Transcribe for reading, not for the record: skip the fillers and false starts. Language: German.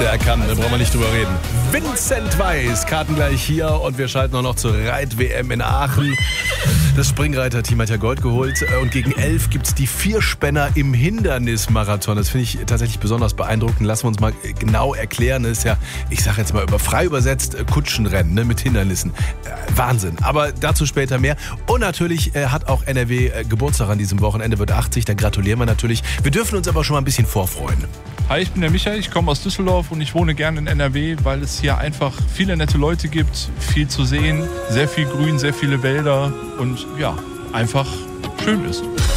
Der kann, da brauchen wir nicht drüber reden. Vincent Weiss, Karten gleich hier und wir schalten auch noch zur Reit-WM in Aachen. Das Springreiter-Team hat ja Gold geholt und gegen 11 gibt es die Vierspänner im Hindernismarathon. Das finde ich tatsächlich besonders beeindruckend. Lassen wir uns mal genau erklären. Das ist ja, ich sage jetzt mal frei übersetzt, Kutschenrennen, ne, mit Hindernissen. Wahnsinn. Aber dazu später mehr. Und natürlich hat auch NRW Geburtstag an diesem Wochenende, wird 80. Da gratulieren wir natürlich. Wir dürfen uns aber schon mal ein bisschen vorfreuen. Hi, ich bin der Michael, ich komme aus Düsseldorf und ich wohne gerne in NRW, weil es hier einfach viele nette Leute gibt, viel zu sehen, sehr viel Grün, sehr viele Wälder und ja, einfach schön ist.